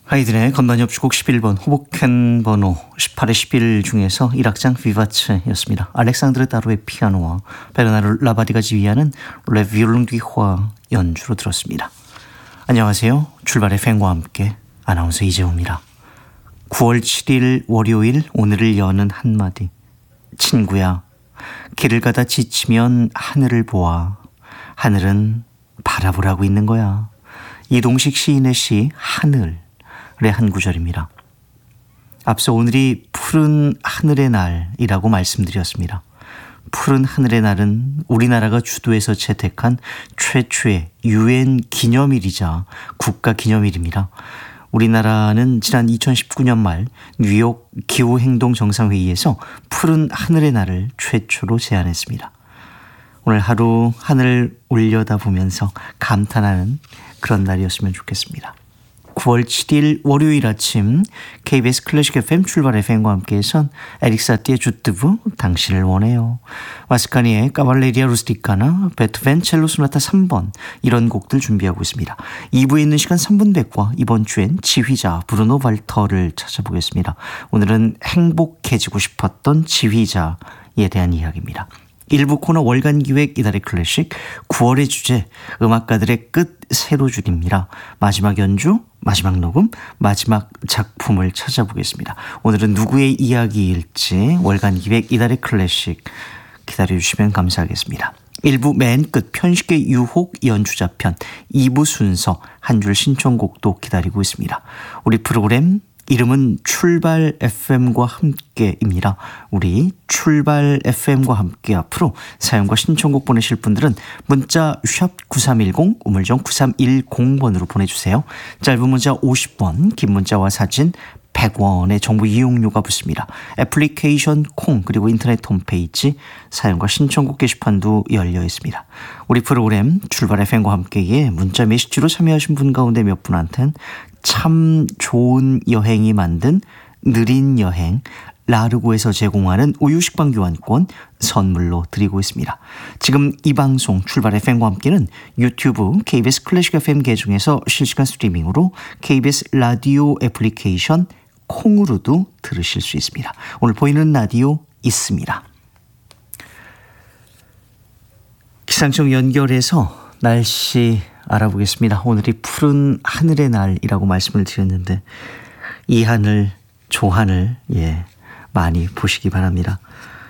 아이들의 건반이 없주곡 11번 호보켄 번호 18의 11 중에서 1악장 비바츠였습니다. 알렉산드르 다루의 피아노와 베르나르 라바디가 지휘하는 레 비올롱 뒤화 연주로 들었습니다. 안녕하세요. 출발의 팬과 함께 아나운서 이재호입니다. 9월 7일 월요일 오늘을 여는 한마디. 친구야, 길을 가다 지치면 하늘을 보아. 하늘은 바라보라고 있는 거야. 이동식 시인의 시 하늘의 한 구절입니다. 앞서 오늘이 푸른 하늘의 날이라고 말씀드렸습니다. 푸른 하늘의 날은 우리나라가 주도해서 채택한 최초의 UN 기념일이자 국가 기념일입니다. 우리나라는 지난 2019년 말 뉴욕 기후행동 정상회의에서 푸른 하늘의 날을 최초로 제안했습니다. 오늘 하루 하늘을 올려다보면서 감탄하는 그런 날이었으면 좋겠습니다. 9월 7일 월요일 아침 KBS 클래식 FM 출발 FM과 함께해선 에릭 사티의 주뜨브 당신을 원해요, 마스카니의 까발레리아 루스티카나 베토벤 첼로 소나타 3번 이런 곡들 준비하고 있습니다. 2부에 있는 시간 3분 백과 이번 주엔 지휘자 브루노 발터를 찾아보겠습니다. 오늘은 행복해지고 싶었던 지휘자에 대한 이야기입니다. 일부 코너 월간 기획 이달의 클래식 9월의 주제 음악가들의 끝 세로줄입니다. 마지막 연주, 마지막 녹음, 마지막 작품을 찾아보겠습니다. 오늘은 누구의 이야기일지 월간 기획 이달의 클래식 기다려주시면 감사하겠습니다. 1부 맨 끝 편식의 유혹 연주자편 2부 순서 한 줄 신청곡도 기다리고 있습니다. 우리 프로그램 이름은 출발 FM과 함께입니다. 우리 출발 FM과 함께 앞으로 사연과 신청곡 보내실 분들은 문자 샵 9310 우물정 9310번으로 보내주세요. 짧은 문자 50원, 긴 문자와 사진 100원의 정보 이용료가 붙습니다. 애플리케이션 콩 그리고 인터넷 홈페이지 사연과 신청곡 게시판도 열려 있습니다. 우리 프로그램 출발 FM과 함께에 문자 메시지로 참여하신 분 가운데 몇 분한테는 참 좋은 여행이 만든 느린 여행 라르고에서 제공하는 우유식빵 교환권 선물로 드리고 있습니다. 지금 이 방송 출발 FM과 함께는 유튜브 KBS 클래식 FM 계정에서 실시간 스트리밍으로 KBS 라디오 애플리케이션 콩으로도 들으실 수 있습니다. 오늘 보이는 라디오 있습니다. 기상청 연결해서 날씨 알아보겠습니다. 오늘이 푸른 하늘의 날이라고 말씀을 드렸는데 이 하늘, 조 하늘 많이 보시기 바랍니다.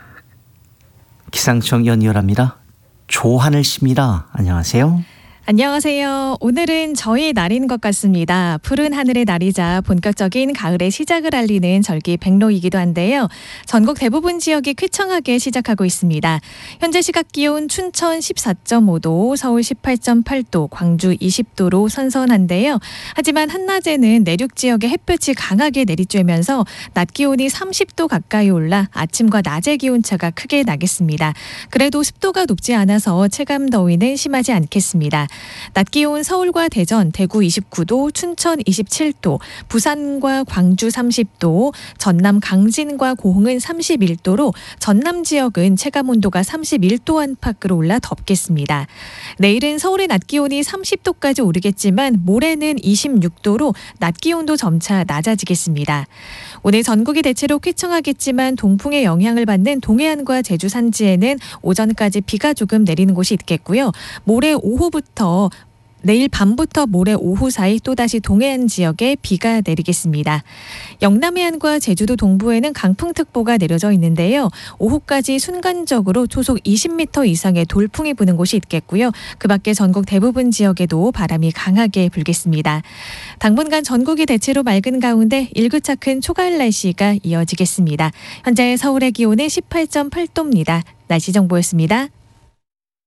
기상청 연결합니다. 조하늘 씨입니다. 안녕하세요. 안녕하세요. 오늘은 저의 날인 것 같습니다. 푸른 하늘의 날이자 본격적인 가을의 시작을 알리는 절기 백로이기도 한데요. 전국 대부분 지역이 쾌청하게 시작하고 있습니다. 현재 시각 기온 춘천 14.5도, 서울 18.8도, 광주 20도로 선선한데요. 하지만 한낮에는 내륙 지역에 햇볕이 강하게 내리쬐면서 낮 기온이 30도 가까이 올라 아침과 낮의 기온차가 크게 나겠습니다. 그래도 습도가 높지 않아서 체감 더위는 심하지 않겠습니다. 낮 기온 서울과 대전, 대구 29도, 춘천 27도, 부산과 광주 30도, 전남 강진과 고흥은 31도로 전남 지역은 체감 온도가 31도 안팎으로 올라 덥겠습니다. 내일은 서울의 낮 기온이 30도까지 오르겠지만 모레는 26도로 낮 기온도 점차 낮아지겠습니다. 오늘 전국이 대체로 쾌청하겠지만 동풍의 영향을 받는 동해안과 제주 산지에는 오전까지 비가 조금 내리는 곳이 있겠고요. 모레 오후부터 내일 밤부터 모레 오후 사이 또다시 동해안 지역에 비가 내리겠습니다. 영남 해안과 제주도 동부에는 강풍특보가 내려져 있는데요. 오후까지 순간적으로 초속 20m 이상의 돌풍이 부는 곳이 있겠고요. 그 밖에 전국 대부분 지역에도 바람이 강하게 불겠습니다. 당분간 전국이 대체로 맑은 가운데 일교차큰 초가을 날씨가 이어지겠습니다. 현재 서울의 기온은 18.8도입니다. 날씨 정보였습니다.